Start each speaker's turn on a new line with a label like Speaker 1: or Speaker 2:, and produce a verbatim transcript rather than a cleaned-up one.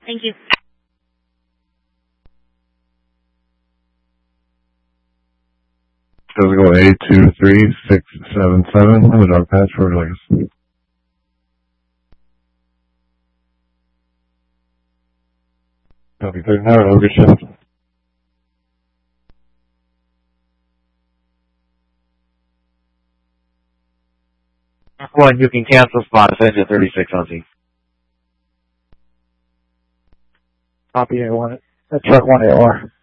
Speaker 1: Thank you.
Speaker 2: Physical eight two three six seven seven. The dog patch for Legacy. Copy thirty-nine. Have a good shift.
Speaker 3: One, you can cancel spot, Engine thirty-six on Z.
Speaker 4: Copy A one. That's truck one A O R.